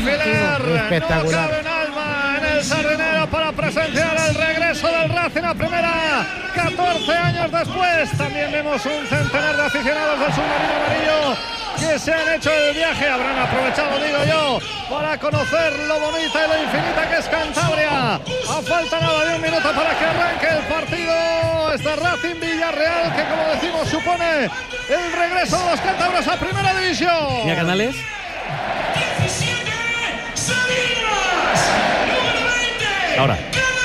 alfiler. Espectacular. No cabe un alma en el Sardinero para presenciar el regreso del Racing a primera. 14 años después, también vemos un centenar de aficionados del submarino amarillo que se han hecho el viaje, habrán aprovechado, digo yo, para conocer lo bonita y lo infinita que es Cantabria. A falta nada de un minuto para que arranque el partido. Este Racing Villarreal, que como decimos supone el regreso de los cántabros a primera división. ¿Y a Canales? 17 salidas, número 20. Ahora.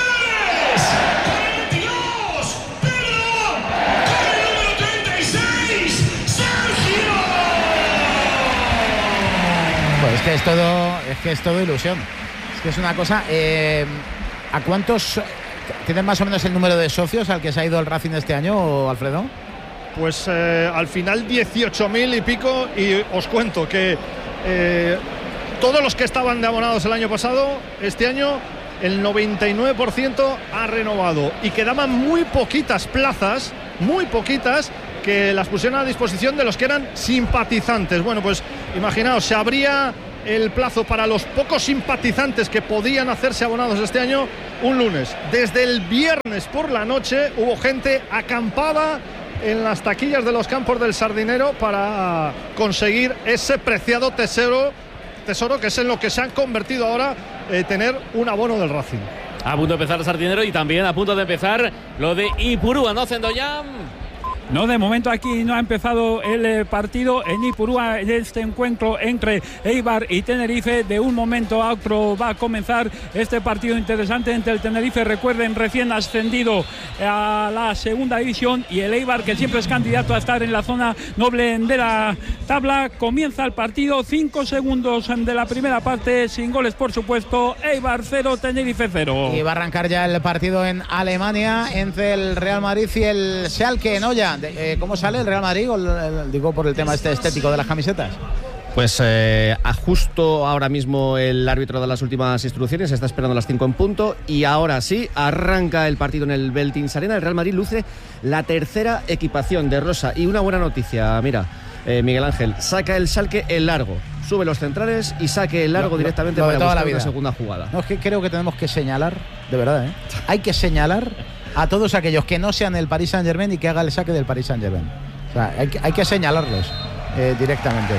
Es que es todo ilusión. Es que es una cosa. ¿A cuántos tienen más o menos el número de socios al que se ha ido el Racing este año, Alfredo? Pues al final 18.000 y pico, y os cuento que todos los que estaban de abonados el año pasado, este año el 99% ha renovado y quedaban muy poquitas plazas, muy poquitas, que las pusieron a disposición de los que eran simpatizantes. Bueno, pues imaginaos, se abría el plazo para los pocos simpatizantes que podían hacerse abonados este año un lunes. Desde el viernes por la noche hubo gente acampada en las taquillas de los campos del Sardinero para conseguir ese preciado tesoro que es en lo que se han convertido ahora, tener un abono del Racing. A punto de empezar el Sardinero y también a punto de empezar lo de Ipurúa, ¿no, Zendoyán? No, de momento aquí no ha empezado el partido en Ipurúa, en este encuentro entre Eibar y Tenerife. De un momento a otro va a comenzar este partido interesante entre el Tenerife, recuerden, recién ascendido a la segunda división, y el Eibar, que siempre es candidato a estar en la zona noble de la tabla. Comienza el partido, 5 segundos de la primera parte, sin goles por supuesto. Eibar 0, Tenerife 0. Y va a arrancar ya el partido en Alemania entre el Real Madrid y el Schalke, ¿no? Ya. ¿Cómo sale el Real Madrid? Digo, por el tema este estético de las camisetas. Pues justo ahora mismo el árbitro da las últimas instrucciones, está esperando las 5 en punto, y ahora sí, arranca el partido en el Veltins Arena. El Real Madrid luce la tercera equipación de rosa, y una buena noticia, mira, Miguel Ángel, saca el Schalke el largo, sube los centrales y saque el largo directamente para buscar la segunda jugada. No, es que creo que tenemos que señalar, de verdad, hay que señalar a todos aquellos que no sean el Paris Saint-Germain y que haga el saque del Paris Saint-Germain. O sea, hay que señalarlos directamente.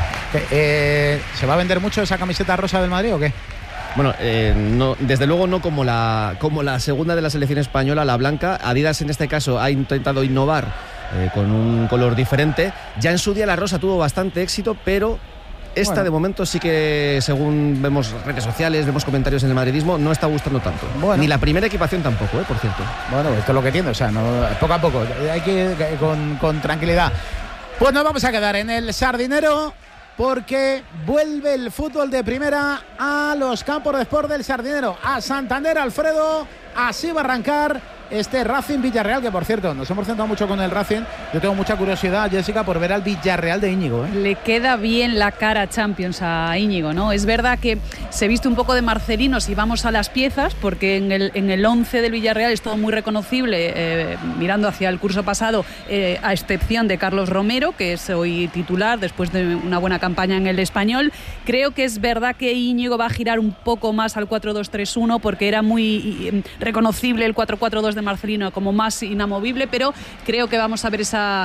¿Se va a vender mucho esa camiseta rosa del Madrid o qué? Bueno, no, desde luego no como la segunda de la selección española, la blanca. Adidas en este caso ha intentado innovar con un color diferente. Ya en su día la rosa tuvo bastante éxito, pero esta de momento sí que, según vemos redes sociales, vemos comentarios en el madridismo, no está gustando tanto. Bueno. Ni la primera equipación tampoco, por cierto. Bueno, esto es lo que tiene, o sea, poco a poco, hay que ir con tranquilidad. Pues nos vamos a quedar en el Sardinero, porque vuelve el fútbol de primera a los campos de sport del Sardinero, a Santander, Alfredo. Así va a arrancar este Racing Villarreal, que por cierto, nos hemos centrado mucho con el Racing. Yo tengo mucha curiosidad, Jessica, por ver al Villarreal de Íñigo, ¿eh? Le queda bien la cara Champions a Íñigo, ¿no? Es verdad que se viste un poco de Marcelino si vamos a las piezas, porque en el 11 del Villarreal es todo muy reconocible, mirando hacia el curso pasado, a excepción de Carlos Romero, que es hoy titular después de una buena campaña en el Español. Creo que es verdad que Íñigo va a girar un poco más al 4-2-3-1, porque era muy reconocible el 4-4-2 de Marcelino como más inamovible, pero creo que vamos a ver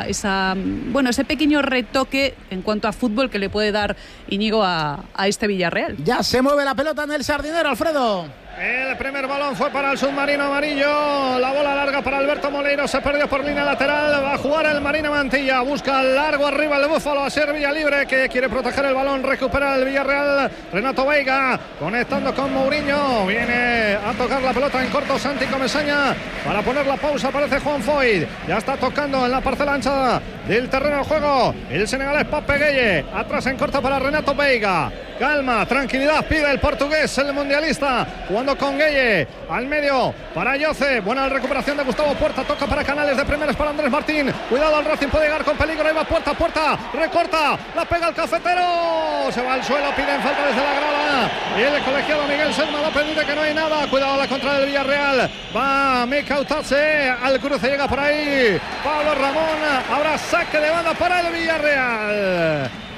ese pequeño retoque en cuanto a fútbol que le puede dar Íñigo a este Villarreal. Ya se mueve la pelota en el Sardinero, Alfredo. El primer balón fue para el submarino amarillo. La bola larga para Alberto Moleiro. Se perdió por línea lateral. Va a jugar el Marina Mantilla. Busca largo arriba el Búfalo. A ser Villalibre, que quiere proteger el balón. Recupera el Villarreal. Renato Veiga conectando con Mourinho. Viene a tocar la pelota en corto Santi Comesaña. Para poner la pausa aparece Juan Foyt. Ya está tocando en la parcela ancha del terreno de juego el senegalés Pape Gueye. Atrás en corto para Renato Veiga. Calma, tranquilidad, pide el portugués, el mundialista. Jugando con Gueye, al medio para Yoce, buena recuperación de Gustavo Puerta, toca para Canales, de primeras para Andrés Martín, cuidado, al Racing puede llegar con peligro, ahí va Puerta, recorta, la pega el cafetero, se va al suelo, piden falta desde la grada, y el colegiado Miguel Selma López dice que no hay nada, cuidado la contra del Villarreal, va Micautase, al cruce llega por ahí Pablo Ramón, habrá saque de banda para el Villarreal.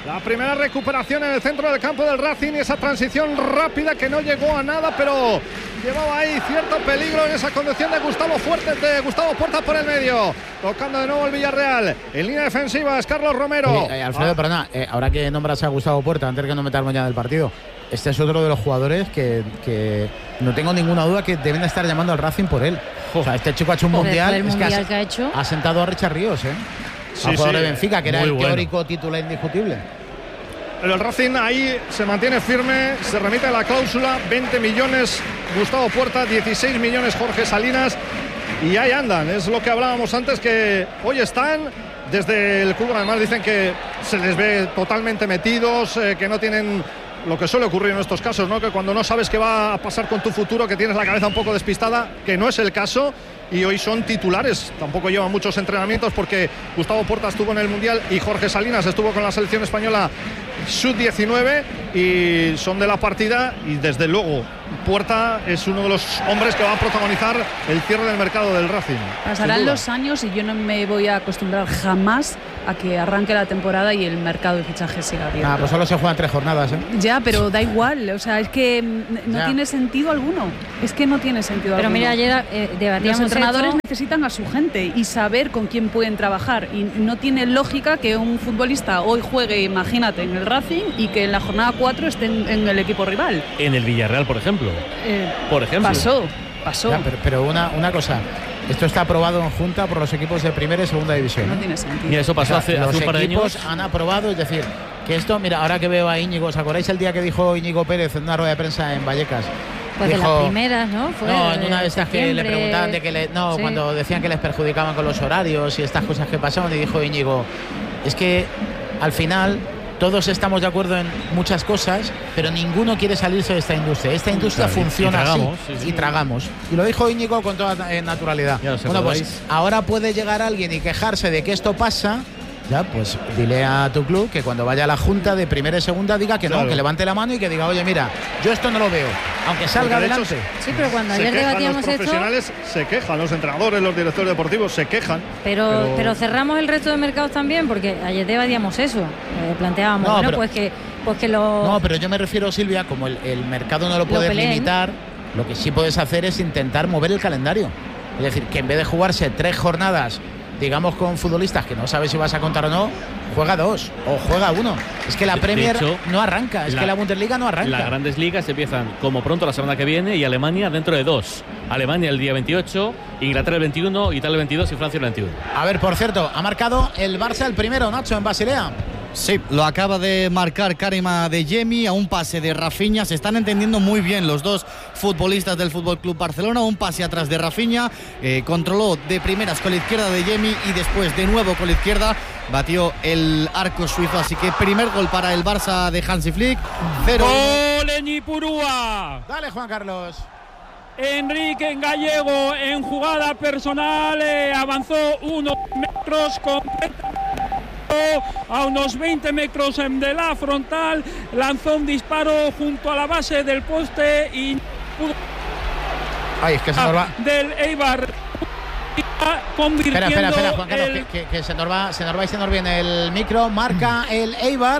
La primera recuperación en el centro del campo del Racing y esa transición rápida que no llegó a nada, pero llevaba ahí cierto peligro en esa conducción de Gustavo Puerta por el medio. Tocando de nuevo el Villarreal. En línea defensiva es Carlos Romero. Alfredo, perdona, ahora que nombras a Gustavo Puerta, antes de que no meternos ya en el partido, este es otro de los jugadores que no tengo ninguna duda que deben estar llamando al Racing por él. O sea, este chico ha hecho un mundial, el mundial que ha hecho. Ha sentado a Richard Ríos, Sí, al jugador de Benfica, que era el teórico bueno. titular indiscutible. Pero el Racing ahí se mantiene firme, se remite a la cláusula, 20 millones Gustavo Puerta, 16 millones Jorge Salinas, y ahí andan. Es lo que hablábamos antes, que hoy están desde el club, además dicen que se les ve totalmente metidos, que no tienen lo que suele ocurrir en estos casos, ¿no? Que cuando no sabes qué va a pasar con tu futuro, que tienes la cabeza un poco despistada, que no es el caso, y hoy son titulares. Tampoco llevan muchos entrenamientos porque Gustavo Puerta estuvo en el Mundial y Jorge Salinas estuvo con la selección española sub-19 y son de la partida, y desde luego Puerta es uno de los hombres que va a protagonizar el cierre del mercado del Racing. Pasarán los años y yo no me voy a acostumbrar jamás a que arranque la temporada y el mercado de fichajes siga abierto. Pues solo se juegan 3 jornadas, Ya, pero da igual, o sea, es que no tiene sentido alguno. Es que no tiene sentido alguno. Pero mira, ayer debatíamos. Los entrenadores necesitan a su gente y saber con quién pueden trabajar, y no tiene lógica que un futbolista hoy juegue, imagínate, en el Racing y que en la jornada 4 esté en el equipo rival. En el Villarreal, por ejemplo. Pasó. Ya, pero una cosa, esto está aprobado en junta por los equipos de primera y segunda división. No tiene sentido. Mira, eso pasó hace un par de años. Los equipos han aprobado, es decir, que esto, mira, ahora que veo a Íñigo, ¿os acordáis el día que dijo Íñigo Pérez en una rueda de prensa en Vallecas? Pues dijo, de las primeras, ¿no? En una de estas que le preguntaban de que sí. Cuando decían que les perjudicaban con los horarios y estas cosas que pasaban, y dijo Íñigo, es que al final todos estamos de acuerdo en muchas cosas, pero ninguno quiere salirse de esta industria. Esta industria funciona así, y tragamos. Y lo dijo Íñigo con toda naturalidad. Bueno, pues ahora puede llegar alguien y quejarse de que esto pasa. Ya, pues dile a tu club que cuando vaya a la junta de primera y segunda diga que no, que levante la mano y que diga, oye, mira, yo esto no lo veo, aunque salga adelante. Sí, pero cuando ayer debatíamos esto, los profesionales se quejan, los entrenadores, los directores deportivos se quejan. Pero cerramos el resto de mercados también, porque ayer debatíamos eso, planteábamos, No, pero yo me refiero, Silvia, como el mercado no lo puedes limitar, lo que sí puedes hacer es intentar mover el calendario. Es decir, que en vez de jugarse 3 jornadas, digamos, con futbolistas que no sabes si vas a contar o no, juega 2 o juega 1. Es que la Premier no arranca, que la Bundesliga no arranca. Las grandes ligas empiezan como pronto la semana que viene, y Alemania dentro de 2. Alemania el día 28, Inglaterra el 21, Italia el 22 y Francia el 21. A ver, por cierto, ha marcado el Barça el primero, Nacho, en Basilea. Sí, lo acaba de marcar Karim Adeyemi a un pase de Rafinha. Se están entendiendo muy bien los dos futbolistas del FC Barcelona. Un pase atrás de Rafinha, controló de primeras con la izquierda de Adeyemi y después de nuevo con la izquierda batió el arco suizo. Así que primer gol para el Barça de Hansi Flick. 0-1. ¡Gol en Ipurúa! Dale, Juan Carlos. Enrique Gallego en jugada personal avanzó unos metros completamente a unos 20 metros de la frontal, lanzó un disparo junto a la base del poste y pudo es que se nos va del Eibar convirtiendo. Espera, Juan Carlos, que se nos va y se nos viene el micro. Marca el Eibar,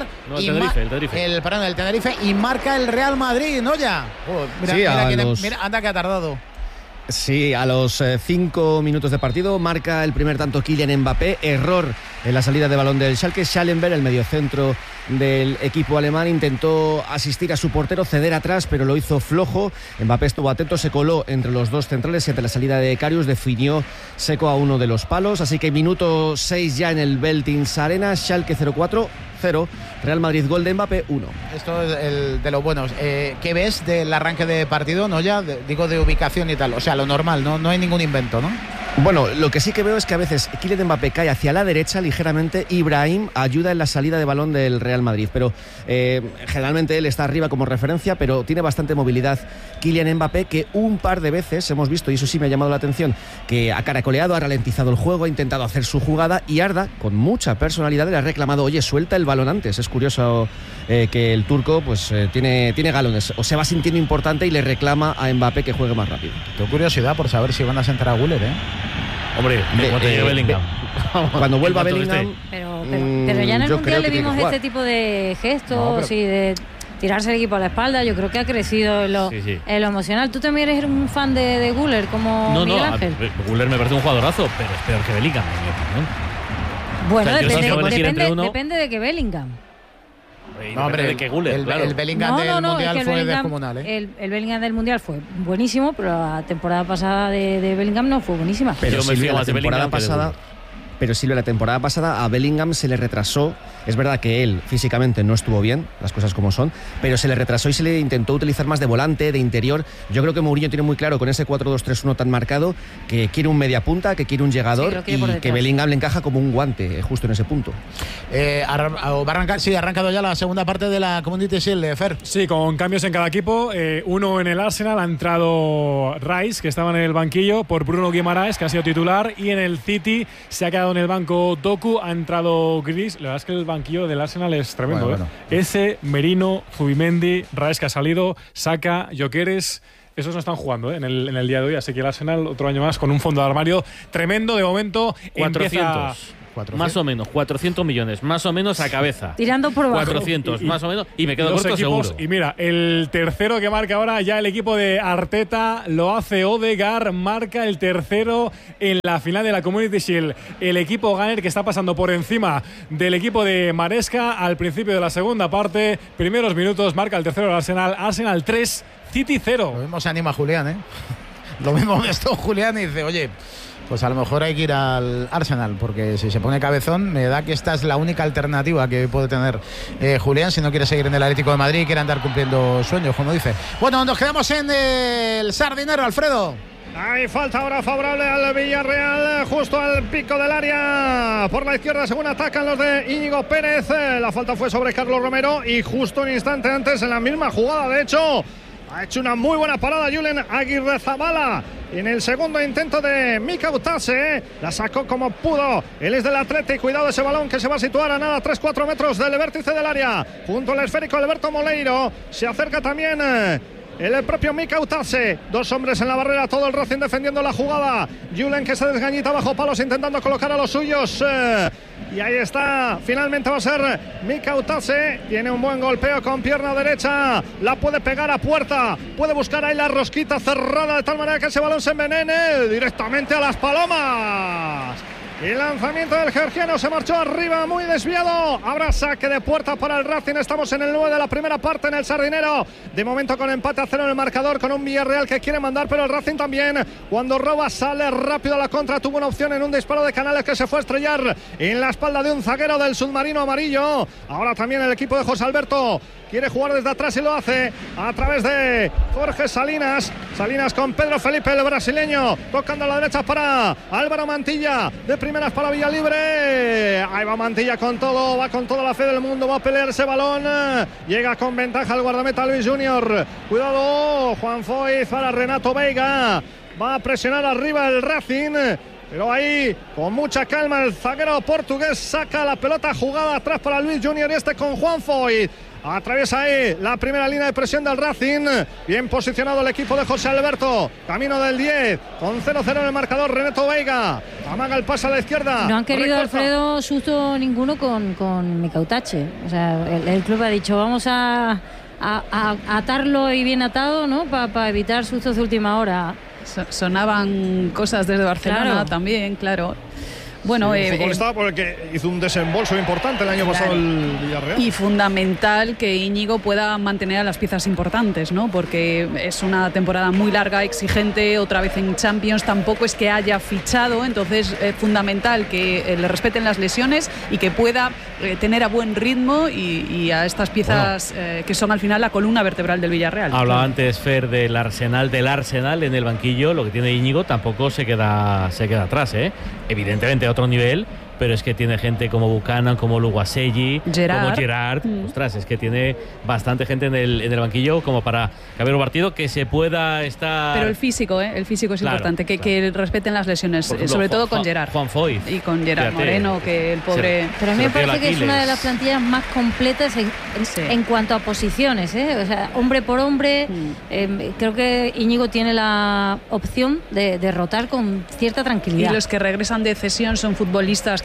el Tenerife, y marca el Real Madrid, ¿no? Ya. Mira, anda que ha tardado. Sí, a los 5 minutos de partido marca el primer tanto Kylian Mbappé. Error en la salida de balón del Schalke. Schallenberg, el mediocentro del equipo alemán, intentó asistir a su portero, ceder atrás, pero lo hizo flojo. Mbappé estuvo atento, se coló entre los dos centrales y ante la salida de Karius definió seco a uno de los palos. Así que minuto 6 ya en el Veltins Arena. Schalke 0-4. Real Madrid gol de Mbappé 1. Esto es el de los buenos. ¿Qué ves del arranque de partido? No, ya digo de ubicación y tal. O sea, lo normal, no hay ningún invento, ¿no? Bueno, lo que sí que veo es que a veces Kylian Mbappé cae hacia la derecha ligeramente. Ibrahim ayuda en la salida de balón del Real Madrid, pero generalmente él está arriba como referencia, pero tiene bastante movilidad Kylian Mbappé, que un par de veces hemos visto, y eso sí me ha llamado la atención, que ha caracoleado, ha ralentizado el juego, ha intentado hacer su jugada, y Arda, con mucha personalidad, le ha reclamado, oye, suelta el balón antes. Es curioso que el turco pues tiene galones, o se va sintiendo importante y le reclama a Mbappé que juegue más rápido. Tengo curiosidad por saber si van a sentar a Güler, Hombre, cuando llegue Bellingham. Cuando vuelva Bellingham, pero ya en el yo Mundial creo que le vimos tiene que jugar. este tipo de gestos y de tirarse el equipo a la espalda. Yo creo que ha crecido en lo emocional. ¿Tú también eres un fan de Güler como Miguel Ángel? Güler me parece un jugadorazo, pero es peor que Bellingham, en mi opinión. Bueno, O sea, yo sí puedo elegir entre uno. depende de que Bellingham. No, hombre, de que Güler, claro. el Bellingham del Mundial fue descomunal, ¿eh? El Bellingham del Mundial fue buenísimo, pero la temporada pasada de Bellingham no fue buenísima. Pero Yo me fío más de Bellingham que de Güler. Pero Silvia, la temporada pasada a Bellingham se le retrasó. Es verdad que él físicamente no estuvo bien, las cosas como son, pero se le retrasó y se le intentó utilizar más de volante, de interior. Yo creo que Mourinho tiene muy claro con ese 4-2-3-1 tan marcado que quiere un media punta, que quiere un llegador y que Bellingham le encaja como un guante justo en ese punto. Ha arrancado ya la segunda parte de la Community Shield, Fer. Sí, con cambios en cada equipo. Uno en el Arsenal, ha entrado Rice, que estaba en el banquillo, por Bruno Guimaraes, que ha sido titular, y en el City se ha quedado en el banco Doku, ha entrado Gris. La verdad es que el banquillo del Arsenal es tremendo. Bueno. Ese, Merino, Zubimendi, Rice, que ha salido, Saka, Gyökeres. Esos no están jugando en el día de hoy, así que el Arsenal otro año más con un fondo de armario tremendo. De momento 400. Más o menos, 400 millones, más o menos a cabeza. Tirando por bajo. 400, más o menos, y me quedo corto equipos, seguro. Y mira, el tercero que marca ahora ya el equipo de Arteta lo hace Odegaard, marca el tercero en la final de la Community Shield. El equipo Gunner que está pasando por encima del equipo de Maresca al principio de la segunda parte. Primeros minutos, marca el tercero del Arsenal 3, City 0. Lo mismo se anima Julián, ¿eh? Lo mismo esto Julián y dice, oye, pues a lo mejor hay que ir al Arsenal, porque si se pone cabezón, me da que esta es la única alternativa que puede tener Julián si no quiere seguir en el Atlético de Madrid y quiere andar cumpliendo sueños, como dice. Bueno, nos quedamos en el Sardinero, Alfredo. Hay falta ahora favorable al Villarreal, justo al pico del área. Por la izquierda, según atacan los de Íñigo Pérez. La falta fue sobre Carlos Romero y justo un instante antes, en la misma jugada, de hecho, ha hecho una muy buena parada Julen Aguirrezabala en el segundo intento de Mika Utase. La sacó como pudo. Él es del Athletic. Cuidado de ese balón que se va a situar a nada 3-4 metros del vértice del área. Junto al esférico Alberto Moleiro. Se acerca también el propio Mika Utase. Dos hombres en la barrera. Todo el Racing defendiendo la jugada. Julen que se desgañita bajo palos intentando colocar a los suyos. Y ahí está, finalmente va a ser Mika Utase. Tiene un buen golpeo con pierna derecha. La puede pegar a puerta. Puede buscar ahí la rosquita cerrada de tal manera que ese balón se envenene directamente a las palomas. El lanzamiento del georgiano se marchó arriba, muy desviado. Habrá saque de puerta para el Racing. Estamos en el 9 de la primera parte en el Sardinero. De momento con empate a 0 en el marcador, con un Villarreal que quiere mandar, pero el Racing también. Cuando roba, sale rápido a la contra. Tuvo una opción en un disparo de Canales que se fue a estrellar en la espalda de un zaguero del submarino amarillo. Ahora también el equipo de José Alberto quiere jugar desde atrás y lo hace a través de Jorge Salinas. Salinas con Pedro Felipe, el brasileño, tocando a la derecha para Álvaro Mantilla. De primeras para Villalibre. Ahí va Mantilla con todo, va con toda la fe del mundo, va a pelear ese balón. Llega con ventaja el guardameta Luis Junior. Cuidado, Juan Foyt para Renato Veiga. Va a presionar arriba el Racing. Pero ahí, con mucha calma, el zaguero portugués saca la pelota jugada atrás para Luis Junior y este con Juan Foyt. Atraviesa ahí la primera línea de presión del Racing. Bien posicionado el equipo de José Alberto. Camino del 10. Con 0-0 en el marcador. Renato Veiga. Amaga el pase a la izquierda. No han querido, Recorta. Alfredo, susto ninguno con Mika Utase. O sea, el club ha dicho, vamos a atarlo y bien atado, ¿no? Para evitar sustos de última hora. Sonaban cosas desde Barcelona, Claro. también, claro. Bueno, Sí, un futbolista por el que hizo un desembolso importante el año pasado el Villarreal. y fundamental que Íñigo pueda mantener a las piezas importantes, ¿no? Porque es una temporada muy larga, exigente, otra vez en Champions, tampoco es que haya fichado, entonces es fundamental que le respeten las lesiones y que pueda tener a buen ritmo y a estas piezas que son al final la columna vertebral del Villarreal. Hablaba antes Fer del Arsenal en el banquillo. Lo que tiene Íñigo tampoco se queda atrás, ¿eh? Evidentemente otro nivel, pero es que tiene gente como Buchanan, como Luguaselli, como Gerard. Ostras, es que tiene bastante gente en el banquillo como para caber un partido que se pueda estar. Pero el físico es importante, que respeten las lesiones, Por ejemplo, sobre todo con Gerard. Juan Foyt. Y con Gerard Fíjate, Moreno, que el pobre. Pero a mí me parece que es una de Aquiles. las plantillas más completas en cuanto a posiciones, ¿eh? O sea, hombre por hombre. Creo que Íñigo tiene la opción de rotar con cierta Y tranquilidad. los que regresan de cesión son futbolistas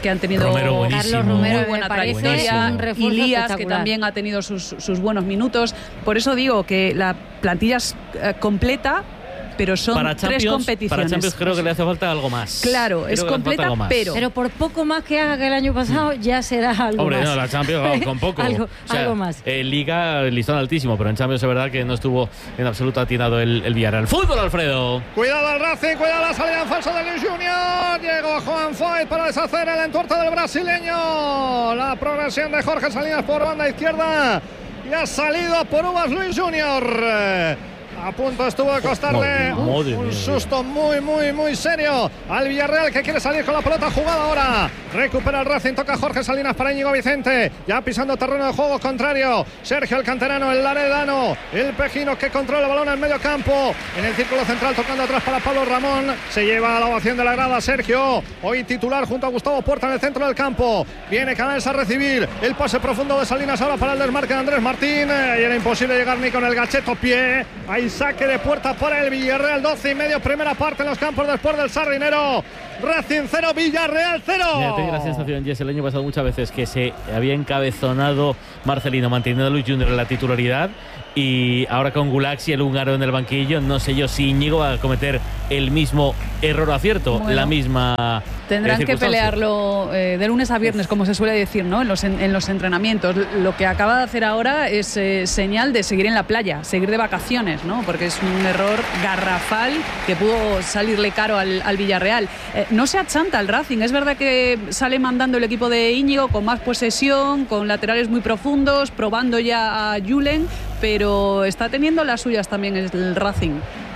que han tenido Romero, Carlos Romero muy buena me parece trayectoria, un refuerzo Ilías, que espectacular. también ha tenido sus buenos minutos. Por eso digo que la plantilla es completa, pero son Para 3 Champions, competiciones. para Champions creo que le hace falta algo más. Claro, Creo es que le hace falta completa, algo más. pero Pero por poco más que haga que el año pasado, ya será algo Hombre, más. no, la Champions vamos, con poco. algo, O sea, algo más. En Liga, listón altísimo, pero en Champions es verdad que no estuvo en absoluto atinado el Villarreal. ¡Fútbol, Alfredo! Cuidado al Racing, cuidado la salida en falso de Luis Junior. Llegó Juan Foyt para deshacer el entuerto del brasileño. La progresión de Jorge Salinas por banda izquierda. Y ha salido por uvas Luis Junior. A punto estuvo de costarle un susto muy serio al Villarreal, que quiere salir con la pelota jugada ahora. Recupera el Racing, toca Jorge Salinas para Íñigo Vicente. Ya pisando terreno de juego contrario. Sergio el canterano, el laredano, el pejino que controla el balón en medio campo. En el círculo central tocando atrás para Pablo Ramón. Se lleva la ovación de la grada Sergio. Hoy titular junto a Gustavo Puerta en el centro del campo. Viene Canales a recibir el pase profundo de Salinas ahora para el desmarque de Andrés Martín. Y era imposible llegar ni con el gacheto pie. Ahí saque de puerta para el Villarreal, 12:30, primera parte en los campos después del Sardinero. Racing 0, Villarreal 0. Mira, tengo la sensación, Jess, el año pasado muchas veces que se había encabezonado Marcelino manteniendo a Luis Junior en la titularidad, y ahora con Gulaxi, el húngaro, en el banquillo, no sé yo si Íñigo va a cometer el mismo error o acierto, Bueno, la misma tendrán que circunstancia. pelearlo de lunes a viernes, como se suele decir, ¿no? En los entrenamientos. Lo que acaba de hacer ahora es señal de seguir en la playa, seguir de vacaciones, ¿no? Porque es un error garrafal que pudo salirle caro al Villarreal. No se achanta el Racing. Es verdad que sale mandando el equipo de Íñigo con más posesión, con laterales muy profundos, probando ya a Julen, pero está teniendo las suyas también el Racing.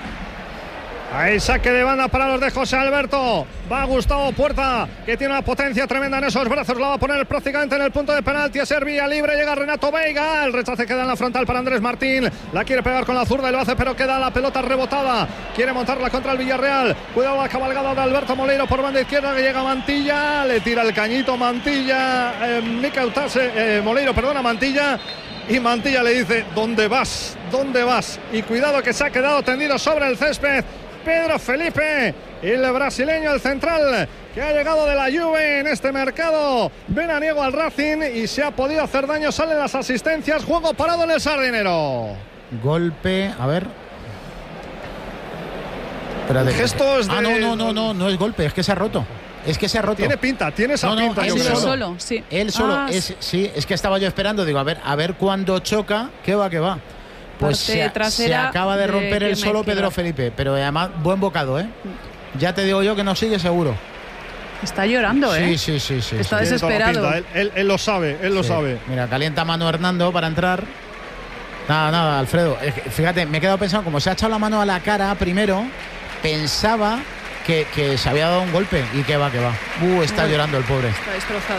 Ahí saque de banda para los de José Alberto. Va Gustavo Puerta, que tiene una potencia tremenda en esos brazos. La va a poner prácticamente en el punto de penalti. A ser vía libre. Llega Renato Veiga. El rechace queda en la frontal para Andrés Martín. La quiere pegar con la zurda y lo hace, pero queda la pelota rebotada. Quiere montarla contra el Villarreal. Cuidado la cabalgada de Alberto Moleiro por banda izquierda, que llega Mantilla. Le tira el cañito Mantilla. Moleiro, perdona, Mantilla. Y Mantilla le dice: ¿dónde vas? ¿Dónde vas? Y cuidado, que se ha quedado tendido sobre el césped Pedro Felipe, el brasileño, el central, que ha llegado de la Juve en este mercado veraniego al Racing y se ha podido hacer daño. Salen las asistencias, juego parado en el Sardinero. Golpe, a ver. Espérate. El gesto es de... No es golpe, es que se ha roto. Es que se ha roto. Tiene pinta, tiene esa pinta. Él yo creo. solo, sí. Él solo, Ah, es que estaba yo esperando, digo, a ver cuándo choca, ¿qué va? Pues se acaba de romper el solo Pedro Felipe, pero además buen bocado, ¿eh? Ya te digo yo que no sigue seguro. Está llorando, ¿eh? Sí. Está desesperado. Él lo sabe, él lo sabe. Mira, calienta mano Hernando para entrar. Nada, Alfredo. Fíjate, me he quedado pensando, como se ha echado la mano a la cara primero, pensaba que se había dado un golpe y que va. Está llorando el pobre. Está destrozado.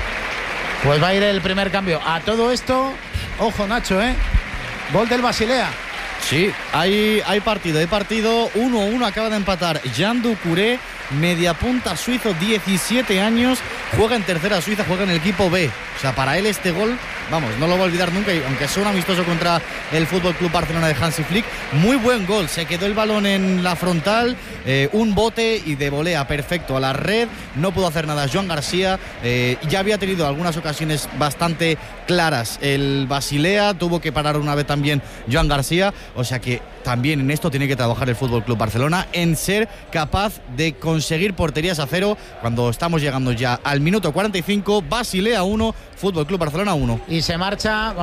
Pues va a ir el primer cambio. A todo esto, ojo Nacho, gol del Basilea. Sí, hay partido. 1-1, acaba de empatar Jean Ducouré, mediapunta suizo, 17 años, juega en tercera Suiza, juega en el equipo B. O sea, para él este gol, vamos, no lo va a olvidar nunca, y aunque sea un amistoso contra el Fútbol Club Barcelona de Hansi Flick. Muy buen gol, se quedó el balón en la frontal, un bote y de volea perfecto a la red. No pudo hacer nada Joan García, ya había tenido algunas ocasiones bastante claras el Basilea, tuvo que parar una vez también Joan García. O sea que también en esto tiene que trabajar el Fútbol Club Barcelona, en ser capaz de conseguir porterías a cero. Cuando estamos llegando ya al minuto 45, Basilea 1, Fútbol Club Barcelona 1. Y se marcha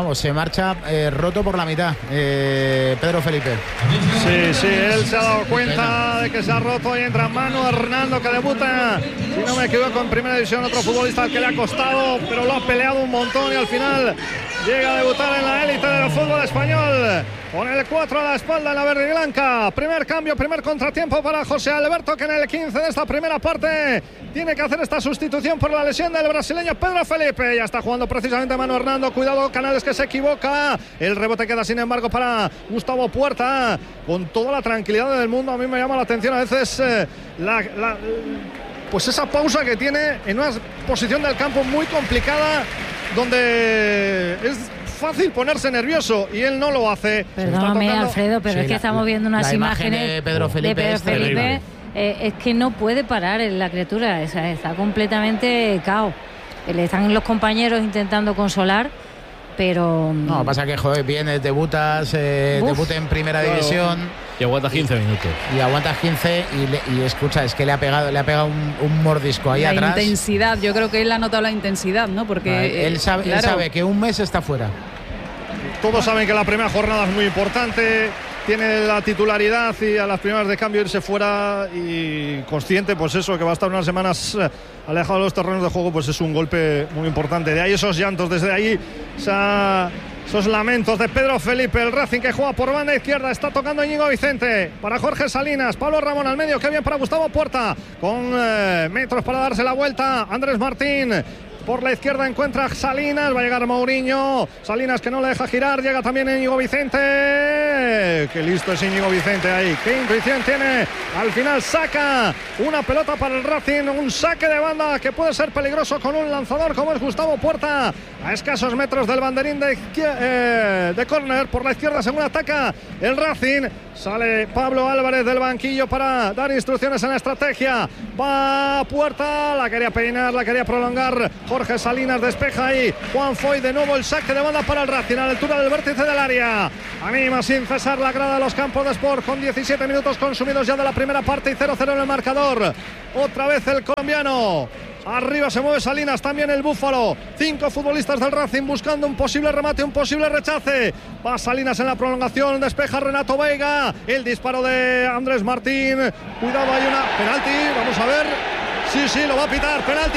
roto por la mitad, Pedro Felipe. Sí, él se ha dado cuenta de que se ha roto y entra Manu Hernando, que debuta, si no me equivoco, en primera división. Otro futbolista al que le ha costado, pero lo ha peleado un montón y al final llega a debutar en la élite del fútbol español. Con el 4 a la espalda en la verde y blanca. Primer cambio, primer contratiempo para José Alberto, que en el 15 de esta primera parte tiene que hacer esta sustitución por la lesión del brasileño Pedro Felipe. Ya está jugando precisamente Manu Hernando. Cuidado, Canales, que se equivoca. El rebote queda sin embargo para Gustavo Puerta. Con toda la tranquilidad del mundo, a mí me llama la atención a veces pues esa pausa que tiene en una posición del campo muy complicada, donde es fácil ponerse nervioso y él no lo hace. Perdóname, Alfredo, pero es que estamos viendo unas imágenes de Pedro Felipe. es que no puede parar la criatura, está completamente cao. Le están los compañeros intentando consolar, pero... No, pasa que, joder, vienes, debutas en primera división. Y aguantas 15 minutos. Y aguantas 15 y escucha, es que le ha pegado un mordisco ahí atrás. La intensidad, yo creo que él ha notado la intensidad, ¿no? Porque él sabe que un mes está fuera. Todos saben que la primera jornada es muy importante, tiene la titularidad y a las primeras de cambio irse fuera, y consciente, pues eso, que va a estar unas semanas alejado de los terrenos de juego, pues es un golpe muy importante. De ahí esos llantos, desde ahí esos lamentos de Pedro Felipe. El Racing que juega por banda izquierda, está tocando Íñigo Vicente para Jorge Salinas, Pablo Ramón al medio, qué bien para Gustavo Puerta, con metros para darse la vuelta. Andrés Martín por la izquierda encuentra Salinas, va a llegar Mourinho, Salinas que no le deja girar, llega también Íñigo Vicente, qué listo es Íñigo Vicente ahí, qué intuición tiene, al final saca una pelota para el Racing, un saque de banda que puede ser peligroso con un lanzador como es Gustavo Puerta, a escasos metros del banderín de córner. Por la izquierda según ataca el Racing, sale Pablo Álvarez del banquillo para dar instrucciones en la estrategia, va Puerta, la quería peinar, la quería prolongar Jorge Salinas, despeja ahí Juan Foy, de nuevo el saque de banda para el Racing a la altura del vértice del área. Anima sin cesar la grada de los campos de Sport con 17 minutos consumidos ya de la primera parte y 0-0 en el marcador. Otra vez el colombiano. Arriba se mueve Salinas, también el Búfalo. 5 futbolistas del Racing buscando un posible remate, un posible rechace. Va Salinas en la prolongación, despeja Renato Veiga. El disparo de Andrés Martín. Cuidado, hay una penalti, vamos a ver. Sí, lo va a pitar. Penalti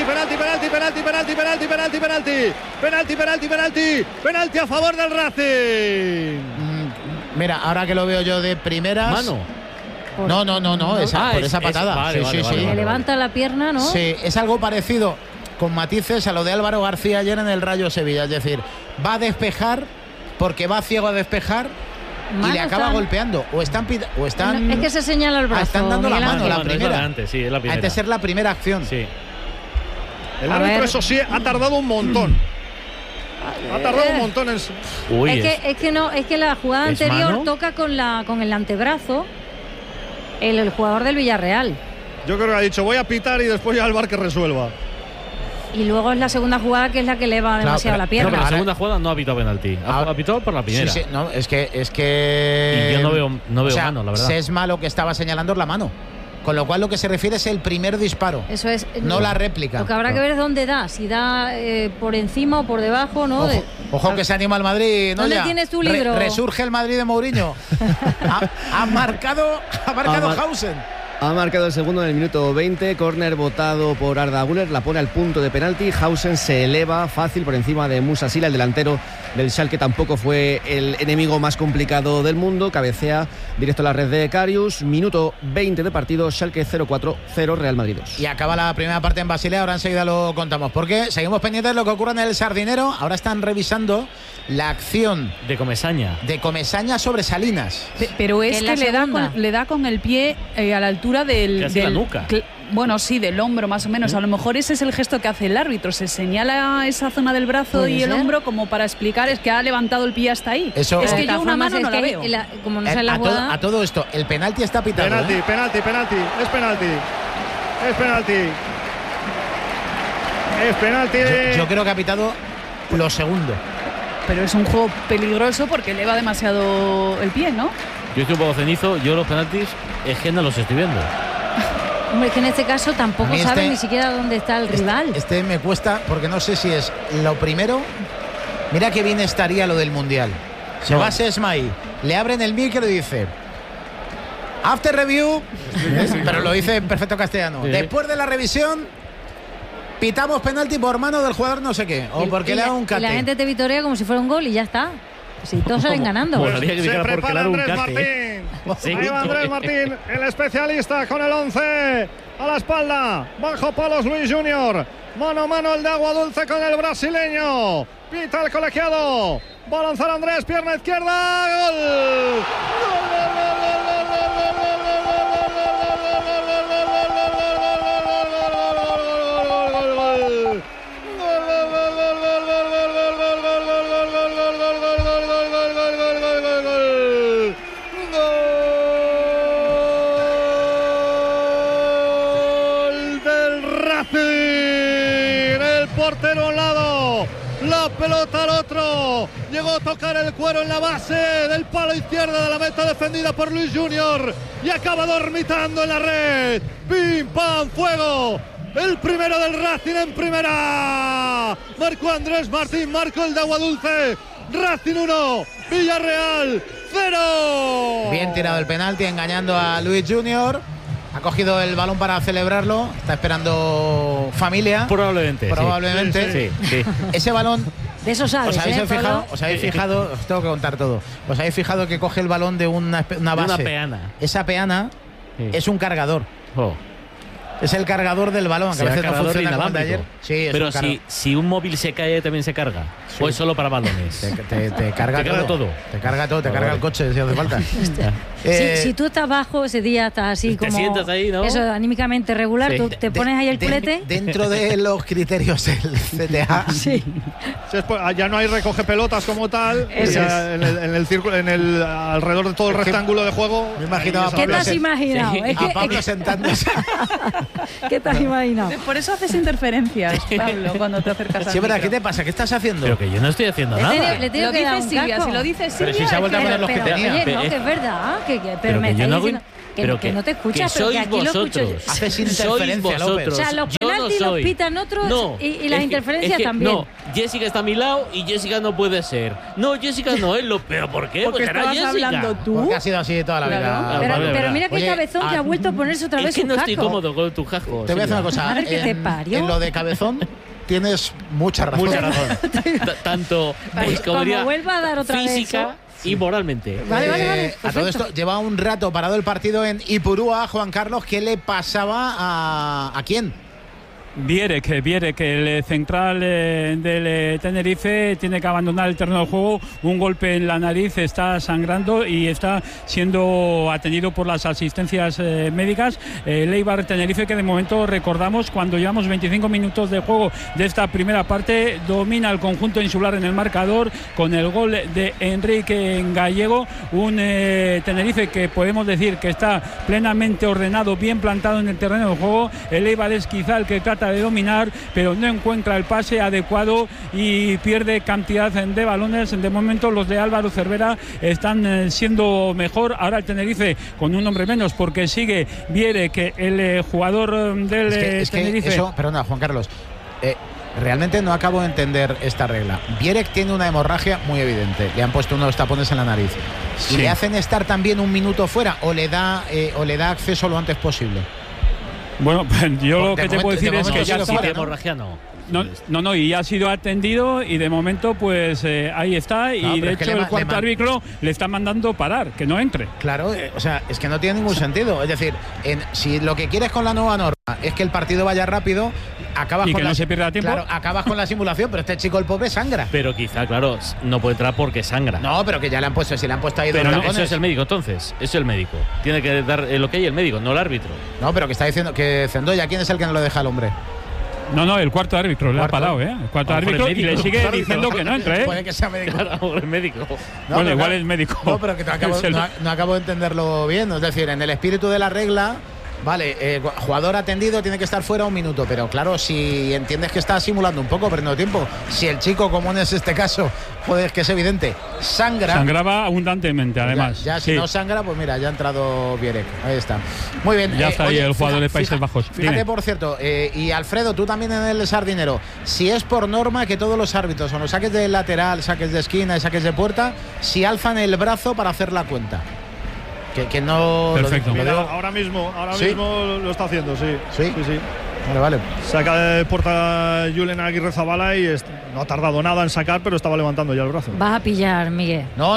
a favor del Racing. Mira, ahora que lo veo yo de primeras. Mano. No, esa patada. Vale, sí. Le levanta la pierna, ¿no? Sí, es algo parecido, con matices, a lo de Álvaro García ayer en el Rayo Sevilla. Es decir, va a despejar porque va ciego a despejar y le acaba golpeando. O están. Es que se señala el brazo. Están dando la mano, la primera. Sí, es la primera. Hay que ser la primera acción. Sí. El árbitro, eso sí, ha tardado un montón. Ha tardado un montón en... Es que la jugada anterior toca con el antebrazo el jugador del Villarreal. Yo creo que ha dicho voy a pitar y después ya el VAR que resuelva. Y luego es la segunda jugada que es la que eleva demasiado la pierna. No, pero la segunda jugada no ha pitado penalti. Ha pitado por la primera. Sí, no, es que y yo no veo mano, la verdad. Sesma lo que estaba señalando es la mano. Con lo cual lo que se refiere es el primer disparo. Eso es. No la réplica. Lo que habrá que ver es dónde da. Si da por encima o por debajo, ¿no? Ojo que se anima el Madrid. ¿Dónde tienes tu libro? Resurge el Madrid de Mourinho. ha marcado Hausen. Ha marcado el segundo en el minuto 20, córner votado por Arda Güler, la pone al punto de penalti. Hausen se eleva fácil por encima de Musa Sila, el delantero del Schalke tampoco fue el enemigo más complicado del mundo, cabecea directo a la red de Karius. Minuto 20 de partido, Schalke 0-4-0, Real Madrid 2. Y acaba la primera parte en Basilea, ahora enseguida lo contamos, porque seguimos pendientes de lo que ocurre en el Sardinero. Ahora están revisando la acción de Comesaña sobre Salinas. Pero es que le da con el pie a la altura del la nuca. Bueno, sí, del hombro más o menos. A lo mejor ese es el gesto que hace el árbitro. Se señala esa zona del brazo y el hombro como para explicar es que ha levantado el pie hasta ahí. Eso, es que yo una mano no la veo. Como no sé la jugada. A todo esto, el penalti está pitado. Penalti. Es penalti. Yo creo que ha pitado lo segundo. Pero es un juego peligroso porque eleva demasiado el pie, ¿no? Yo estoy un poco cenizo, yo los penaltis es que no los estoy viendo. Hombre, es que en este caso tampoco saben ni siquiera dónde está el rival. Este me cuesta porque no sé si es lo primero. Mira qué bien estaría lo del Mundial. Se va Sesma ahí, le abren el micro y dice after review, pero lo dice en perfecto castellano. Sí. Después de la revisión pitamos penalti por mano del jugador no sé qué, o porque le da un cate. Y la gente te vitorea como si fuera un gol y ya está. Si todos salen ganando. Se prepara Andrés Martín. Ahí va Andrés Martín, el especialista con el 11 a la espalda. Bajo palos Luis Junior. Mano a mano el de Agua Dulce con el brasileño. Pita el colegiado. Va a lanzar Andrés, pierna izquierda. ¡Gol! portero a un lado, la pelota al otro. Llegó a tocar el cuero en la base del palo izquierdo de la meta defendida por Luis Junior y acaba dormitando en la red. ¡Pim, pam, fuego! El primero del Racing en primera. Marcó Andrés Martín, marcó el de Agua Dulce. Racing 1, Villarreal 0. Bien tirado el penalti, engañando a Luis Junior. Ha cogido el balón para celebrarlo. Está esperando familia. Probablemente. Sí. Ese balón. De eso sabes, ¿Os habéis fijado? Os tengo que contar todo. ¿Os habéis fijado que coge el balón de una base? Una peana. Esa peana es un cargador. Oh. Es el cargador del balón, que a veces no funciona como el de ayer. Sí, pero si un móvil se cae, también se carga. Sí. ¿O es solo para balones? Te carga todo. Te carga todo, te carga el coche si hace falta. Si tú estás bajo ese día, estás así como. Te sientas ahí, ¿no? Eso, anímicamente regular, tú te pones ahí el culete. Dentro de los criterios del CTA. Sí. Ya no hay recoge pelotas como tal. En el círculo, alrededor de todo el rectángulo de juego. Me imaginaba. ¿Qué te has imaginado? Sí. A Pablo sentándose. ¿Qué te has imaginado? Por eso haces interferencias, Pablo, cuando te acercas al Sí, verdad, micro. ¿qué te pasa? ¿Qué estás haciendo? Pero que yo no estoy haciendo nada. Le tengo Lo que dar dice un Silvia, casco. si lo dice Silvia. Pero si se ha vuelto a poner los que tenía. Oye, no, que es verdad. Pero me que yo estáis no hago. diciendo que no te escuchas, que pero que sois aquí lo escucho yo. vosotros. Haces Sois interferencia, López. O sea, los Yo penaltis no los soy. pitan otros No, y las interferencias es que también. No, Jessica está a mi lado y Jessica no puede ser. No, Jessica no es lo peor. ¿Por qué? Porque era estabas Jessica. hablando tú. Porque ha sido así toda la vida. Pero mira qué Oye, cabezón que ha vuelto a ponerse otra vez Es que un no estoy casco. cómodo con tu casco. Te voy a decir una cosa. A ver qué te parió. En lo de cabezón tienes mucha razón. Tanto Como vuelva a dar otra vez física eso. y moralmente. Vale, a todo esto, lleva un rato parado el partido en Ipurúa, Juan Carlos. ¿Qué le pasaba a quién? Vierek, el central del Tenerife, tiene que abandonar el terreno de juego. Un golpe en la nariz, está sangrando y está siendo atendido por las asistencias médicas. El Eibar Tenerife, que de momento recordamos, cuando llevamos 25 minutos de juego de esta primera parte, domina el conjunto insular en el marcador con el gol de Enrique Gallego. Un Tenerife que podemos decir que está plenamente ordenado, bien plantado en el terreno de juego. El Eibar es quizá el que trata de dominar, pero no encuentra el pase adecuado y pierde cantidad de balones. De momento los de Álvaro Cervera están siendo mejor. Ahora el Tenerife con un hombre menos, porque sigue Viere, que el jugador del Tenerife. Perdona, Juan Carlos. Realmente no acabo de entender esta regla. Vierek tiene una hemorragia muy evidente. Le han puesto unos tapones en la nariz. ¿Y le hacen estar también un minuto fuera o le da acceso lo antes posible? Bueno, yo lo que te puedo decir es que ya sí, de hemorragia no. No, y ya ha sido atendido y de momento pues ahí está, y de hecho el cuarto árbitro le está mandando parar, que no entre. Claro, o sea, es que no tiene ningún sentido. Es decir, si lo que quieres con la nueva norma es que el partido vaya rápido, acabas y con que no se pierda tiempo. Claro, acabas con la simulación, pero este chico, el pobre, sangra. Pero quizá, claro, no puede entrar porque sangra. No, pero que ya le han puesto, si le han puesto ahí pero dos tapones. Eso es el médico, entonces. Es el médico. Tiene que dar lo que hay el médico, no el árbitro. No, pero que está diciendo que Zendoya, ¿quién es el que no lo deja al hombre? No, el cuarto árbitro le ha parado, ¿eh? El cuarto árbitro, y le sigue diciendo que no entre, ¿eh? Puede que sea médico. Claro, el médico. No, bueno, igual es médico. No, pero que no acabo de entenderlo bien. Es decir, en el espíritu de la regla, vale, jugador atendido tiene que estar fuera un minuto, pero claro, si entiendes que está simulando un poco, perdiendo tiempo, si el chico, como en este caso, joder, que es evidente, sangraba abundantemente, además. Ya si no sangra, pues mira, ya ha entrado Vierek. Ahí está. Muy bien. Ya está ahí el jugador de Países Bajos. Fíjate, por cierto, y Alfredo, tú también en el Sardinero, si es por norma que todos los árbitros, o los saques de lateral, saques de esquina y saques de puerta, si alzan el brazo para hacer la cuenta. Que no. Perfecto. Ahora mismo lo está haciendo, sí. Sí. Vale. Saca de puerta Julen Aguirre Zabala y no ha tardado nada en sacar, pero estaba levantando ya el brazo. Vas a pillar, Miguel. No.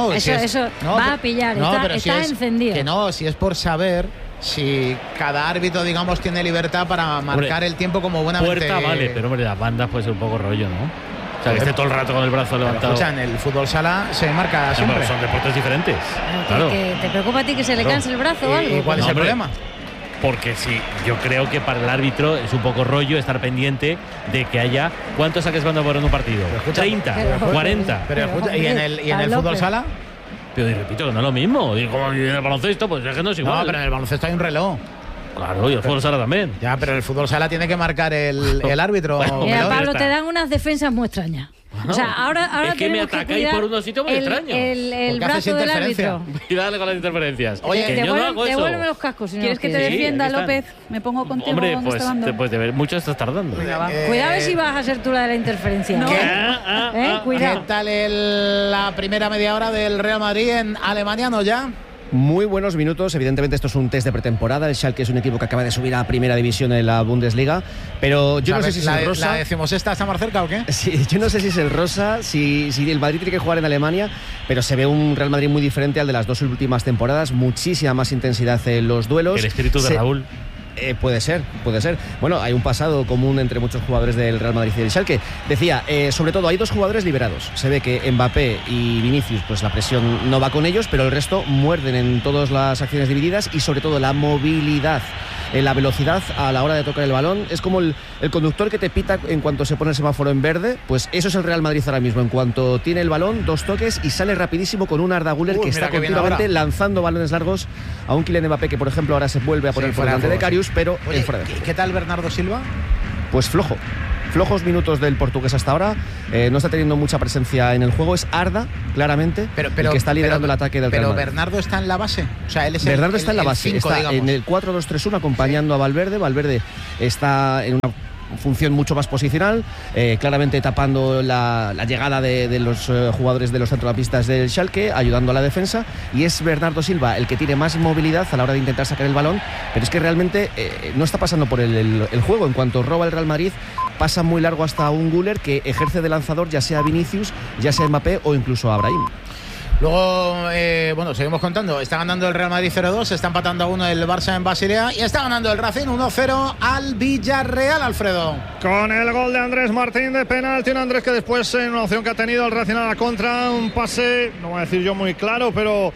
Eso vas a pillar, está encendido. Que no, si es por saber si cada árbitro, digamos, tiene libertad para marcar el tiempo como buenamente. Puerta vale, pero hombre, las bandas puede ser un poco rollo, ¿no? O sea, que esté todo el rato con el brazo levantado. Escucha, en el fútbol sala se marca siempre. Son deportes diferentes. Claro. ¿Te preocupa a ti que se le canse el brazo o algo? ¿Y cuál es el problema? Porque sí, yo creo que para el árbitro es un poco rollo estar pendiente de que haya. ¿Cuántos saques banda por en un partido? 30, 40. Pero escucha, ¿y en el fútbol sala? Pero repito que no es lo mismo. Y como en el baloncesto, pues es que no es igual. No, pero en el baloncesto hay un reloj. Claro, y el fútbol sala también. Ya, pero el fútbol sala tiene que marcar el árbitro. Mira, Pablo, te dan unas defensas muy extrañas. O sea, ahora es que me atacáis por unos sitios muy extraños. El brazo del árbitro. Cuidado con las interferencias. Oye, devuélveme los cascos. Si ¿Quieres que te defienda, López? Me pongo contigo. Hombre, pues después de ver mucho estás tardando. Cuidado si vas a ser tú la de la interferencia. No. Cuidado. ¿Qué tal la primera media hora del Real Madrid en Alemania, no ya? Muy buenos minutos, evidentemente esto es un test de pretemporada. El Schalke es un equipo que acaba de subir a primera división en la Bundesliga, pero yo no sé si es el rosa. ¿La decimosexta está más cerca o qué? Sí, yo no sé si es el rosa, si el Madrid tiene que jugar en Alemania, pero se ve un Real Madrid muy diferente al de las 2 últimas temporadas, muchísima más intensidad en los duelos. El espíritu de Raúl. Puede ser. Bueno, hay un pasado común entre muchos jugadores del Real Madrid y del Schalke. Decía, sobre todo hay 2 jugadores liberados. Se ve que Mbappé y Vinicius, pues la presión no va con ellos, pero el resto muerden en todas las acciones divididas y sobre todo la movilidad. La velocidad a la hora de tocar el balón es como el conductor que te pita en cuanto se pone el semáforo en verde. Pues eso es el Real Madrid ahora mismo. En cuanto tiene el balón, 2 toques y sale rapidísimo con un Arda Güler que está continuamente lanzando balones largos a un Kylian Mbappé que, por ejemplo, ahora se vuelve a poner por delante de Karius, pero oye, fuera de juego. ¿Qué tal Bernardo Silva? Pues flojos minutos del portugués hasta ahora, no está teniendo mucha presencia en el juego. Es Arda, claramente, el que está liderando el ataque del Real Madrid. Pero Bernardo está en la base, o sea, él es Bernardo está en la base, 5, está digamos. en el 4-2-3-1 acompañando a Valverde. Valverde está en una función mucho más posicional, claramente tapando la llegada de los jugadores de los centrocampistas del Schalke, ayudando a la defensa, y es Bernardo Silva el que tiene más movilidad a la hora de intentar sacar el balón, pero es que realmente no está pasando por el juego. En cuanto roba el Real Madrid, pasa muy largo hasta un Güler que ejerce de lanzador, ya sea Vinicius, ya sea Mbappé o incluso a Brahim. Luego, bueno, seguimos contando. Está ganando el Real Madrid 0-2, está empatando a 1 el Barça en Basilea y está ganando el Racing 1-0 al Villarreal, Alfredo. Con el gol de Andrés Martín de penalti, un Andrés que después en una opción que ha tenido el Racing a la contra, un pase, no voy a decir yo muy claro, pero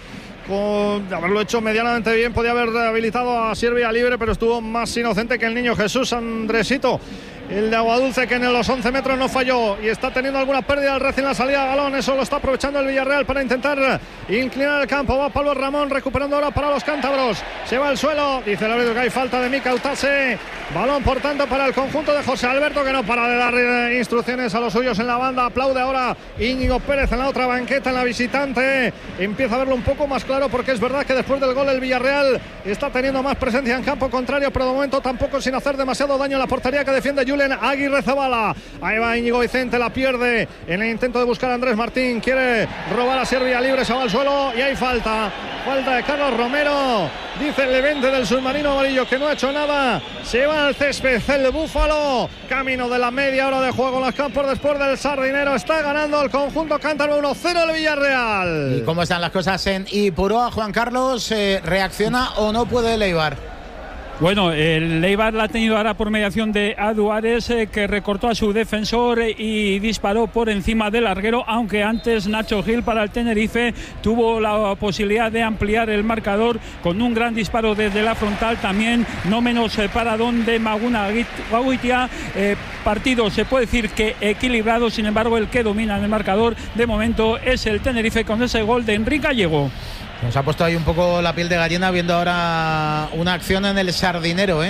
de haberlo hecho medianamente bien, podía haber habilitado a Siervia libre, pero estuvo más inocente que el niño Jesús, Andresito, el de Aguadulce, que en los 11 metros no falló y está teniendo alguna pérdida el Racing en la salida de balón. Eso lo está aprovechando el Villarreal para intentar inclinar el campo. Va Pablo Ramón recuperando ahora para los cántabros, se va al suelo, dice el árbitro que hay falta de Mika Utase. Balón por tanto para el conjunto de José Alberto, que no para de dar instrucciones a los suyos en la banda. Aplaude ahora Íñigo Pérez en la otra banqueta, en la visitante. Empieza a verlo un poco más claro, porque es verdad que después del gol el Villarreal está teniendo más presencia en campo contrario, pero de momento tampoco sin hacer demasiado daño en la portería que defiende Julen Aguirre Zabala. Ahí va Íñigo Vicente, la pierde en el intento de buscar a Andrés Martín, quiere robar a Siervia libre, se va al suelo y hay falta de Carlos Romero. Dice el Levante del submarino amarillo que no ha hecho nada, se va al césped el Búfalo, camino de la media hora de juego en los campos después del Sardinero. Está ganando el conjunto cántabro 1-0 el Villarreal. ¿Y cómo están las cosas en Ipurúa, Juan Carlos? ¿Reacciona o no puede el Eibar? Bueno, el Eibar la ha tenido ahora por mediación de Aduares, que recortó a su defensor y disparó por encima del larguero, aunque antes Nacho Gil para el Tenerife tuvo la posibilidad de ampliar el marcador con un gran disparo desde la frontal, también no menos paradón de Maguna Gauitia. Partido se puede decir que equilibrado, sin embargo el que domina en el marcador de momento es el Tenerife con ese gol de Enrique Gallego. Nos ha puesto ahí un poco la piel de gallina viendo ahora una acción en el Sardinero,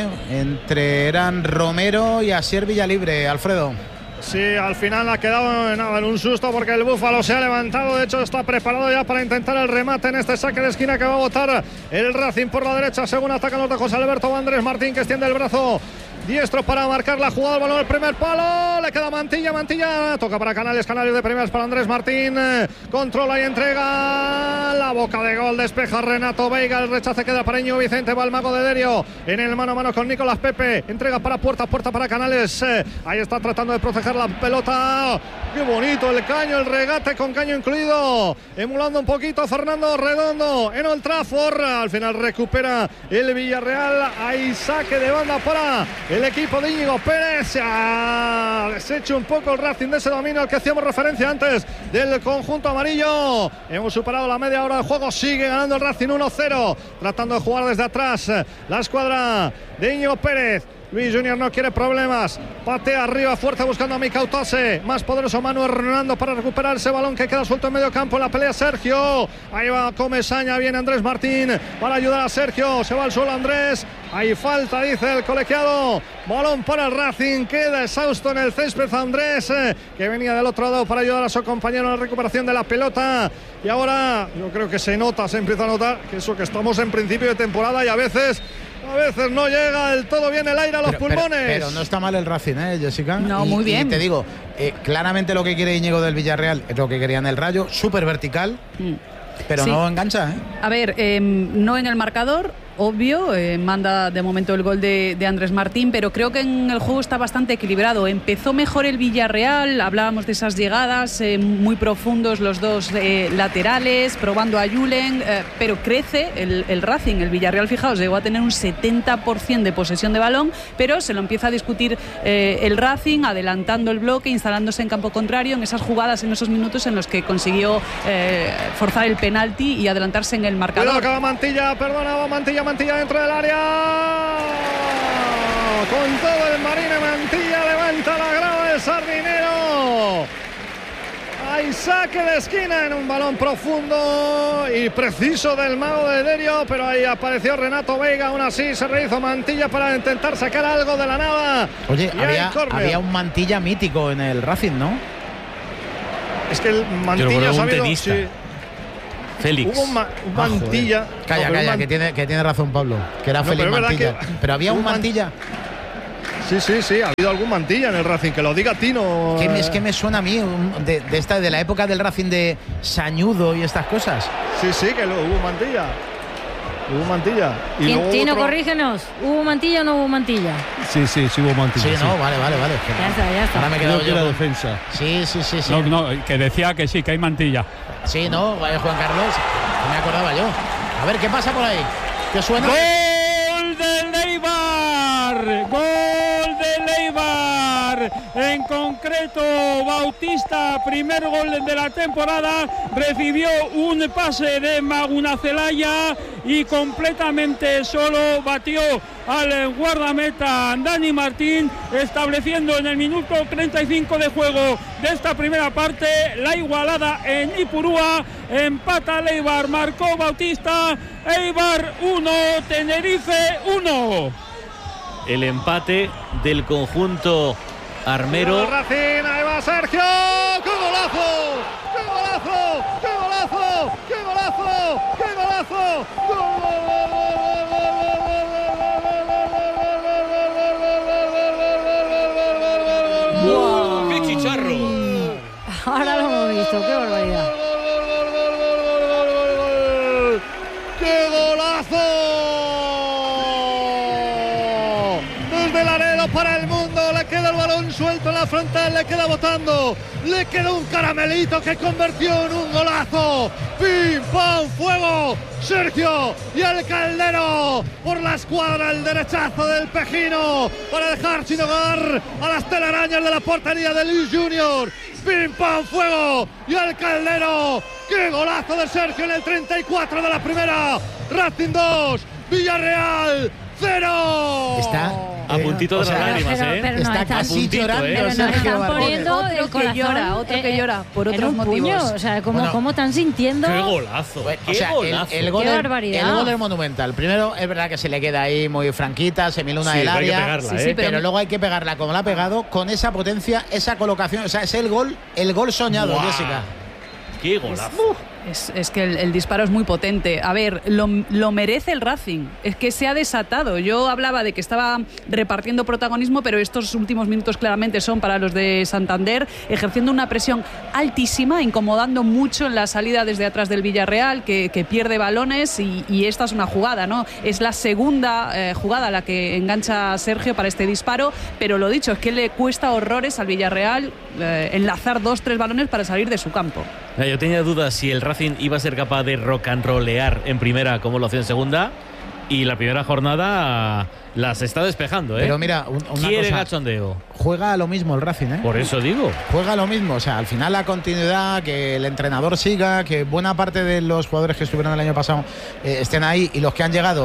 eran Romero y Asier Villalibre, Alfredo. Sí, al final ha quedado en un susto, porque el Búfalo se ha levantado, de hecho está preparado ya para intentar el remate en este saque de esquina que va a botar el Racing por la derecha, según atacan los de José Alberto. Andrés Martín, que extiende el brazo diestro para marcar la jugada, el balón al primer palo, le queda Mantilla, toca para Canales de primeras para Andrés Martín, controla y entrega, la boca de gol, despeja Renato Veiga, el rechace queda para Íñigo Vicente, va el mago de Derio en el mano a mano con Nicolás Pepe, entrega para puerta para Canales, ahí está tratando de proteger la pelota, qué bonito el caño, el regate con caño incluido, emulando un poquito Fernando Redondo en Old Trafford. Al final recupera el Villarreal, hay saque de banda para el equipo de Íñigo Pérez. Se ha deshecho un poco el Racing de ese dominio al que hacíamos referencia antes del conjunto amarillo. Hemos superado la media hora de juego, sigue ganando el Racing 1-0, tratando de jugar desde atrás la escuadra de Íñigo Pérez. Luis Junior no quiere problemas. Patea arriba, fuerte buscando a Mikautase. Más poderoso Manu Hernando para recuperar ese balón que queda suelto en medio campo. En la pelea Sergio. Ahí va Comesaña. Viene Andrés Martín para ayudar a Sergio. Se va al suelo Andrés. Hay falta, dice el colegiado. Balón para el Racing. Queda exhausto en el césped Andrés, que venía del otro lado para ayudar a su compañero en la recuperación de la pelota. Y ahora yo creo que se empieza a notar que eso, que estamos en principio de temporada y a veces no llega del todo bien el aire a los pulmones. Pero no está mal el Racing, Jessica. No, muy bien. Y te digo, claramente lo que quiere Íñigo del Villarreal es lo que quería en el Rayo, súper vertical, pero sí, no engancha. A ver, no en el marcador, obvio, manda de momento el gol de Andrés Martín, pero creo que en el juego está bastante equilibrado. Empezó mejor el Villarreal, hablábamos de esas llegadas muy profundos los dos laterales, probando a Julen, pero crece el Racing. El Villarreal, fijaos, llegó a tener un 70% de posesión de balón, pero se lo empieza a discutir el Racing, adelantando el bloque, instalándose en campo contrario, en esas jugadas, en esos minutos en los que consiguió forzar el penalti y adelantarse en el marcador. Cuidado que va Mantilla, va Mantilla dentro del área. Con todo el Marine, Mantilla levanta la grada del Sardinero. Hay saque de esquina en un balón profundo y preciso del mago de Derio, pero ahí apareció Renato Veiga. Aún así se rehizo Mantilla para intentar sacar algo de la nada. Oye, había un Mantilla mítico en el Racing, ¿no? Es que el Mantilla un tenista. Sí. Félix. Hubo un Mantilla. Calla, que tiene razón Pablo, que era Félix Mantilla. Pero había un Mantilla. Sí, ha habido algún Mantilla en el Racing, que lo diga Tino. Es que me suena a mí de la época del Racing de Sañudo y estas cosas. Sí, que hubo Mantilla. Hubo Mantilla. Y Tino, corrígenos. ¿Hubo Mantilla o no hubo Mantilla? Sí, hubo Mantilla. Sí, no, vale. Ya está. Ahora me he quedado yo. La defensa. Sí. No, que decía que sí, que hay Mantilla. Sí, no, Juan Carlos. No me acordaba yo. A ver, ¿qué pasa por ahí? ¿Qué suena? ¡Gol de Leibar! ¡Gol de Leibar! En concreto, Bautista, primer gol de la temporada, recibió un pase de Maguna Celaya y completamente solo batió al guardameta Dani Martín, estableciendo en el minuto 35 de juego de esta primera parte la igualada en Ipurúa. Empata Leibar, marcó Bautista. Eibar 1, Tenerife 1. El empate del conjunto armero. Racing, ahí va Sergio. ¡Qué golazo! ¡Qué golazo! ¡Qué golazo! ¡Qué golazo! ¡Qué golazo! ¡Wow! ¡Qué chicharro! Ahora lo hemos visto, qué barbaridad. ¡Qué golazo! Desde Laredo para el mundo, le queda el balón suelto en la frontal, le queda botando, le queda un caramelito que convirtió en un golazo. ¡Pim, pam, fuego! Sergio y el Caldero por la escuadra, el derechazo del Pejino para dejar sin hogar a las telarañas de la portería de Luis Junior. ¡Pim, pam, fuego! Y el Caldero. ¡Qué golazo de Sergio en el 34 de la primera! Racing 2, Villarreal 0. Está a puntito de las lágrimas, pero no, está casi llorando. Pero nos están poniendo Otro el corazón, otro que llora por otros en un motivos. puño. O sea, ¿cómo están sintiendo? ¡Qué golazo! Qué gol Qué barbaridad. El gol del Monumental. Primero, es verdad que se le queda ahí muy franquita, se miluna del área. Hay que pegarla, pero luego hay que pegarla como la ha pegado, con esa potencia, esa colocación. O sea, es el gol soñado, ¡Buah! Jessica. ¡Qué golazo! Es que el disparo es muy potente. A ver, lo merece el Racing. Es que se ha desatado. Yo hablaba de que estaba repartiendo protagonismo, pero estos últimos minutos claramente son para los de Santander, ejerciendo una presión altísima, incomodando mucho en la salida desde atrás del Villarreal, que pierde balones y esta es una jugada, ¿no? Es la segunda jugada la que engancha a Sergio para este disparo, pero lo dicho, es que le cuesta horrores al Villarreal enlazar 2-3 balones para salir de su campo. Yo tenía dudas si el Racing iba a ser capaz de rock and rollear en primera como lo hacía en segunda, y la primera jornada las está despejando, Pero mira, una quiere cosa, cachondeo. Juega a lo mismo el Racing, Por eso digo. Juega a lo mismo, o sea, al final la continuidad, que el entrenador siga, que buena parte de los jugadores que estuvieron el año pasado estén ahí, y los que han llegado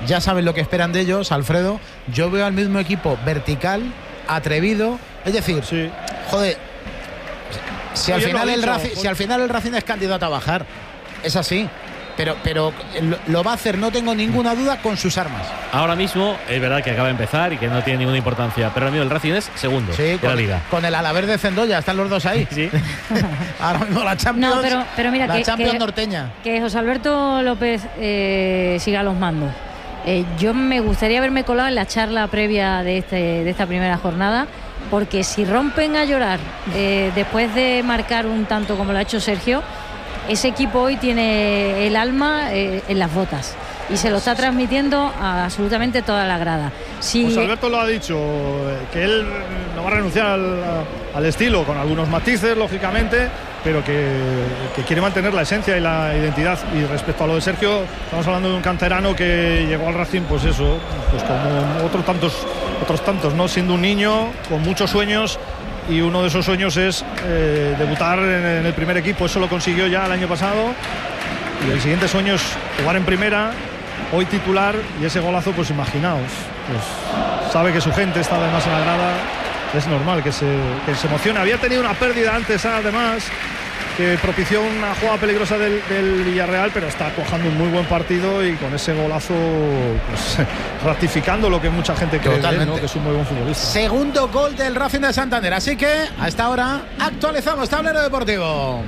ya saben lo que esperan de ellos, Alfredo. Yo veo al mismo equipo vertical, atrevido, es decir, Sí. joder, si al Oye, final lo ha el dicho, Racing, si al final el Racing es candidato a bajar, es así. Pero lo va a hacer, no tengo ninguna duda, con sus armas. Ahora mismo es verdad que acaba de empezar y que no tiene ninguna importancia, pero ahora mismo el Racing es segundo Sí, de la liga. con el Alavés de Cendoya, están los dos ahí. Sí. Ahora mismo la Champions, No, pero mira, la Champions que norteña. Que José Alberto López siga a los mandos. Yo me gustaría haberme colado en la charla previa de esta primera jornada, porque si rompen a llorar después de marcar un tanto como lo ha hecho Sergio, ese equipo hoy tiene el alma en las botas y se lo está transmitiendo a absolutamente toda la grada. Si Pues Alberto lo ha dicho, que él no va a renunciar al estilo, con algunos matices, lógicamente, pero que quiere mantener la esencia y la identidad. Y respecto a lo de Sergio, estamos hablando de un canterano que llegó al Racing, pues eso, pues como otros tantos, ¿no? Siendo un niño con muchos sueños, y uno de esos sueños es debutar en el primer equipo. Eso lo consiguió ya el año pasado, y el siguiente sueño es jugar en primera, hoy titular, y ese golazo, pues imaginaos, pues sabe que su gente está además en la grada, es normal que se emocione. Había tenido una pérdida antes, además, que propició una jugada peligrosa del Villarreal, pero está cuajando un muy buen partido, y con ese golazo, pues ratificando lo que mucha gente cree de él, ¿no? Que es un muy buen futbolista. Segundo gol del Racing de Santander, así que a esta hora actualizamos tablero deportivo.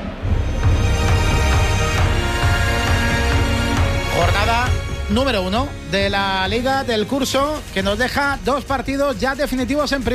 Jornada número 1 de la Liga del Curso, que nos deja 2 partidos ya definitivos en primera.